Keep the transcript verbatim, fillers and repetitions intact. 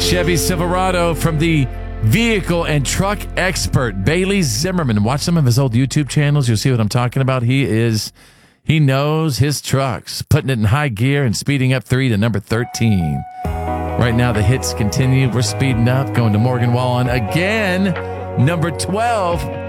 Chevy Silverado from the vehicle and truck expert, Bailey Zimmerman. Watch some of his old YouTube channels. You'll see what I'm talking about. He is, he knows his trucks, putting it in high gear and speeding up three to number thirteen. Right now, the hits continue. We're speeding up, going to Morgan Wallen again. Number twelve.